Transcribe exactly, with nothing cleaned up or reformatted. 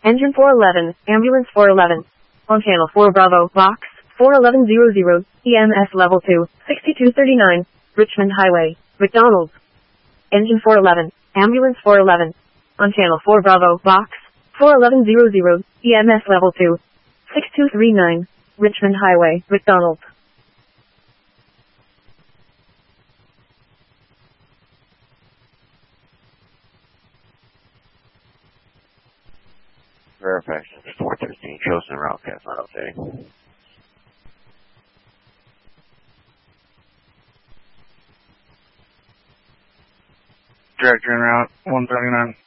Engine four eleven, ambulance four eleven. On channel four Bravo, box four eleven hundred, E M S level two, sixty-two thirty-nine, Richmond Highway, McDonald's. Engine four eleven, ambulance four eleven. On channel four Bravo, box four eleven hundred, E M S level two, sixty-two thirty-nine, Richmond Highway, McDonald's. Verification four thirteen, chosen route, cast line updating. Director en route, one thirty-nine.